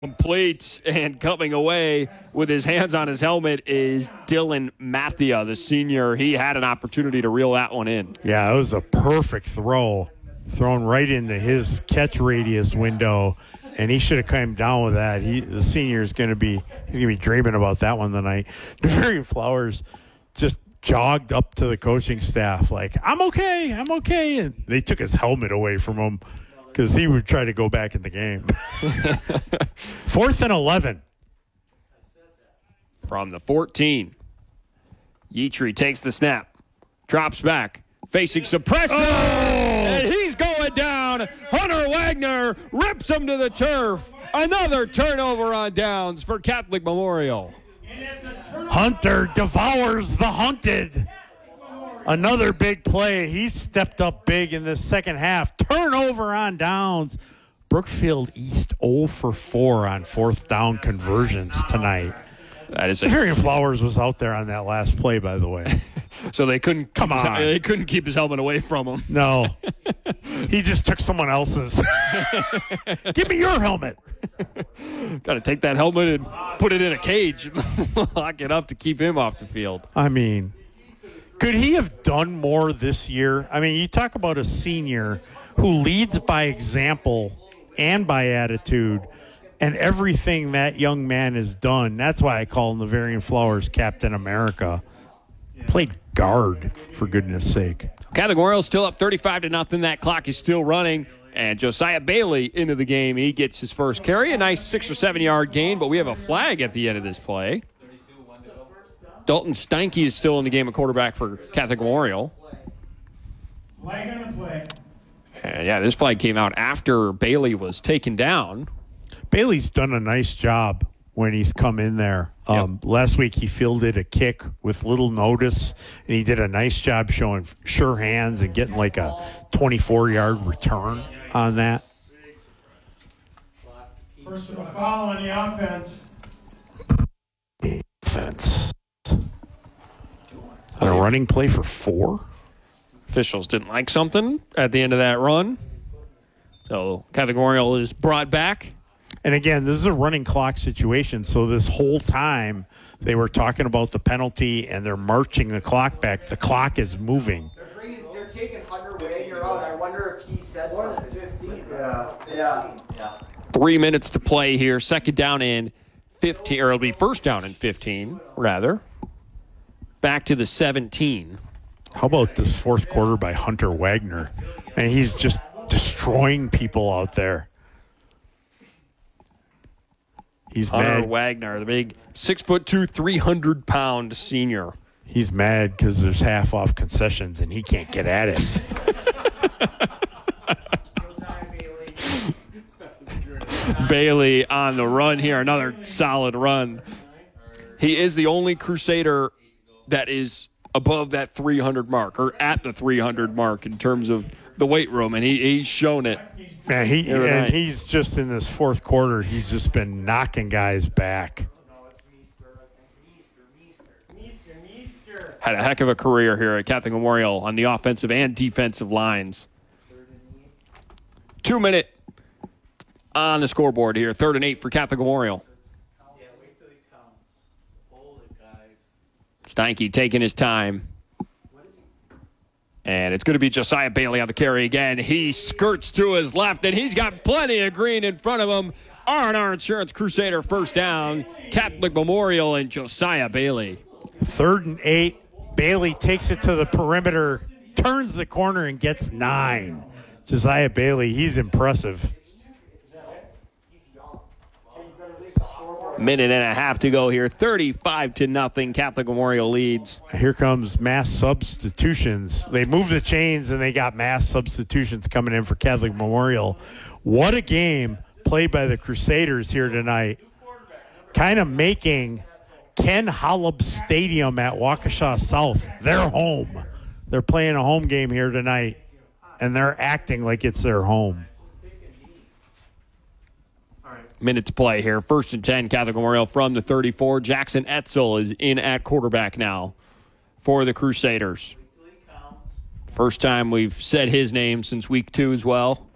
Complete and coming away with his hands on his helmet is Dylan Mathia, the senior. He had an opportunity to reel that one in. Yeah, it was a perfect throw, thrown right into his catch radius window, and he should have come down with that. The senior is going to be dreaming about that one tonight. Devarian Flowers just jogged up to the coaching staff like, I'm okay, and they took his helmet away from him because he would try to go back in the game. 4th and 11. From the 14. Yetri takes the snap, drops back, facing suppression, and he's going down. Hunter Wagner rips him to the turf. Another turnover on downs for Catholic Memorial. Hunter devours the hunted. Another big play. He stepped up big in the second half. Turnover on downs. Brookfield East 0 for 4 on 4th down conversions tonight. That is Devarian Flowers was out there on that last play, by the way. So they couldn't They couldn't keep his helmet away from him. No. He just took someone else's. Give me your helmet. Got to take that helmet and put it in a cage, lock it up to keep him off the field. I mean, could he have done more this year? I mean, you talk about a senior who leads by example and by attitude, and everything that young man has done. That's why I call him the Devarian Flowers Captain America. Played guard, for goodness sake. Catholic Memorial still up 35-0. That clock is still running. And Josiah Bailey into the game. He gets his first carry. A nice 6 or 7 yard gain, but we have a flag at the end of this play. Dalton Steinke is still in the game at quarterback for Catholic Memorial. Flag on the play. And yeah, this flag came out after Bailey was taken down. Bailey's done a nice job when he's come in there. Last week he fielded a kick with little notice, and he did a nice job showing sure hands and getting like a 24-yard return on that. First of a foul on the offense. Offense. A running play for 4? Officials didn't like something at the end of that run. So Catholic Memorial is brought back. And again, this is a running clock situation, so this whole time they were talking about the penalty and they're marching the clock back. The clock is moving. They're taking Hunter Wagner out. I wonder if he said something. 15. Yeah. 3 minutes to play here. Second down in 15, or it'll be first down in 15, rather. Back to the 17. How about this fourth quarter by Hunter Wagner? And he's just destroying people out there. He's Hunter mad. Wagner, the big 6'2", 300-pound senior. He's mad because there's half off concessions and he can't get at it. Bailey on the run here, another solid run. He is the only Crusader that is above that 300 mark, or at the 300 mark in terms of the weight room, and he's shown it. Man, he's just in this fourth quarter, he's just been knocking guys back. Had a heck of a career here at Catholic Memorial on the offensive and defensive lines. 2 minute on the scoreboard here. 3rd and 8 for Catholic Memorial. Steinke taking his time. And it's going to be Josiah Bailey on the carry again. He skirts to his left, and he's got plenty of green in front of him. R&R Insurance Crusader first down. Catholic Memorial and Josiah Bailey. 3rd and 8. Bailey takes it to the perimeter, turns the corner, and gets 9. Josiah Bailey, he's impressive. Minute and a half to go here. 35-0. Catholic Memorial leads. Here comes mass substitutions. They moved the chains, and they got mass substitutions coming in for Catholic Memorial. What a game played by the Crusaders here tonight. Kind of making Ken Holub Stadium at Waukesha South their home. They're playing a home game here tonight, and they're acting like it's their home. Minute to play here. 1st and 10, Catholic Memorial from the 34. Jackson Etzel is in at quarterback now for the Crusaders. First time we've said his name since week 2 as well.